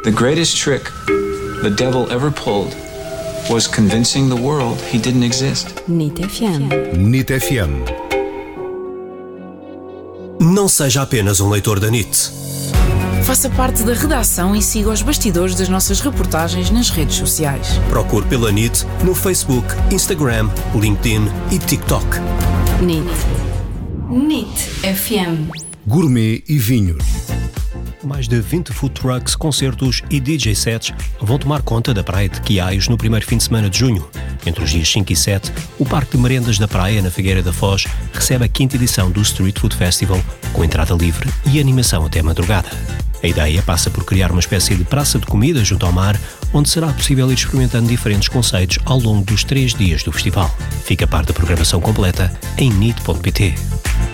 The greatest trick the devil ever pulled was convincing the world he didn't exist. NIT FM. NIT FM. Não seja apenas um leitor da NIT. Faça parte da redação e siga os bastidores das nossas reportagens nas redes sociais. Procure pela NIT no Facebook, Instagram, LinkedIn e TikTok. NIT. NIT FM. Gourmet e vinhos. Mais de 20 food trucks, concertos e DJ sets vão tomar conta da Praia de Quiais no primeiro fim de semana de junho. Entre os dias 5 e 7, o Parque de Merendas da Praia, na Figueira da Foz, recebe a 5ª edição do Street Food Festival, com entrada livre e animação até madrugada. A ideia passa por criar uma espécie de praça de comida junto ao mar, onde será possível ir experimentando diferentes conceitos ao longo dos 3 dias do festival. Fica a par da programação completa em nit.pt.